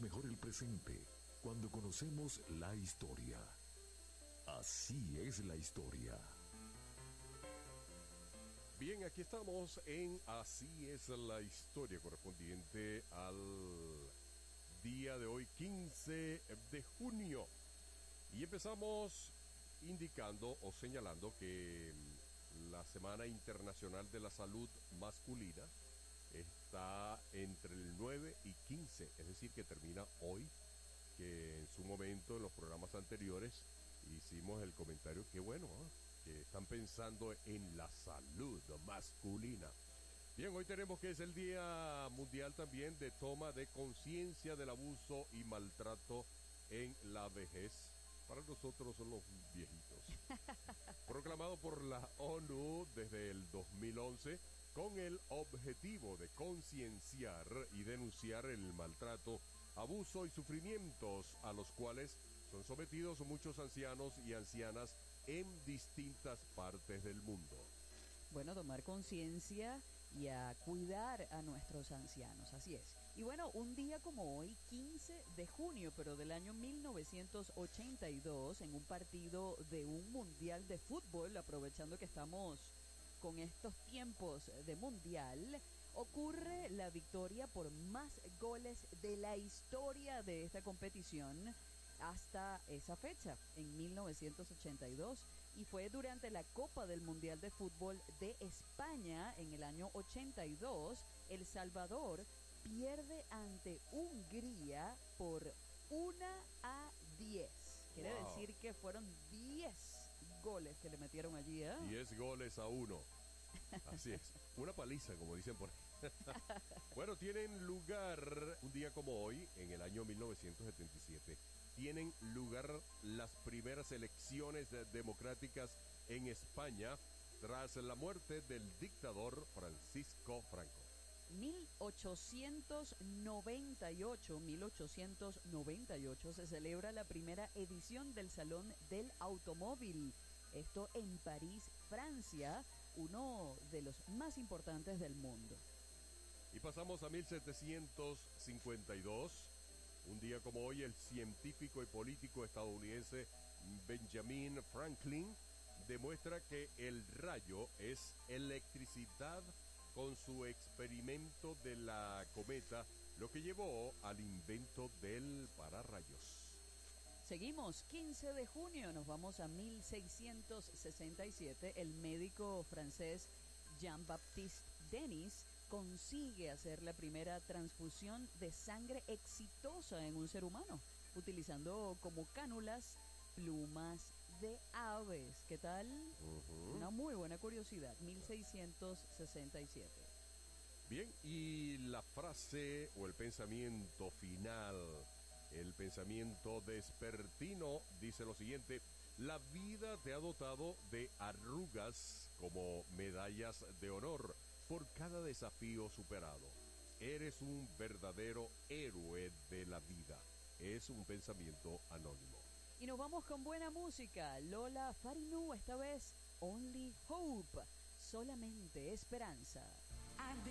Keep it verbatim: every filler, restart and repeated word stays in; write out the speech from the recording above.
mejor el presente cuando conocemos la historia. Así es la historia. Bien, aquí estamos en Así es la historia, correspondiente al día de hoy, quince de junio. Y empezamos indicando o señalando que la Semana Internacional de la Salud Masculina está entre el nueve y quince, es decir, que termina hoy, que en su momento, en los programas anteriores, hicimos el comentario que bueno, ¿eh? que están pensando en la salud masculina. Bien, hoy tenemos que es el Día Mundial también de toma de conciencia del abuso y maltrato en la vejez. Para nosotros son los viejitos. Proclamado por la ONU desde el dos mil once con el objetivo de concienciar y denunciar el maltrato, abuso y sufrimientos a los cuales son sometidos muchos ancianos y ancianas en distintas partes del mundo. Bueno, tomar conciencia y a cuidar a nuestros ancianos, así es. Y bueno, un día como hoy, quince de junio, pero del año mil novecientos ochenta y dos, en un partido de un mundial de fútbol, aprovechando que estamos con estos tiempos de mundial, ocurre la victoria por más goles de la historia de esta competición hasta esa fecha, en mil novecientos ochenta y dos, y fue durante la Copa del Mundial de Fútbol de España en el año ochenta y dos. El Salvador pierde ante Hungría por uno a diez. Quiere wow. decir que fueron diez goles que le metieron allí, ¿eh? diez goles a uno. Así es, una paliza, como dicen por ahí. Bueno, tienen lugar un día como hoy, en el año mil novecientos setenta y siete, tienen lugar las primeras elecciones democráticas en España tras la muerte del dictador Francisco Franco. mil ochocientos noventa y ocho, mil ochocientos noventa y ocho se celebra la primera edición del Salón del Automóvil. Esto en París, Francia, uno de los más importantes del mundo. Y pasamos a mil setecientos cincuenta y dos. Un día como hoy, el científico y político estadounidense Benjamin Franklin demuestra que el rayo es electricidad con su experimento de la cometa, lo que llevó al invento del pararrayos. Seguimos, quince de junio, nos vamos a mil seiscientos sesenta y siete. El médico francés Jean-Baptiste Denis consigue hacer la primera transfusión de sangre exitosa en un ser humano, utilizando como cánulas plumas de aves. ¿Qué tal? Uh-huh. Una muy buena curiosidad, mil seiscientos sesenta y siete. Bien, y la frase o el pensamiento final, el pensamiento despertino dice lo siguiente: la vida te ha dotado de arrugas como medallas de honor por cada desafío superado. Eres un verdadero héroe de la vida. Es un pensamiento anónimo. Y nos vamos con buena música. Lola Farinú, esta vez Only Hope, solamente esperanza. I've been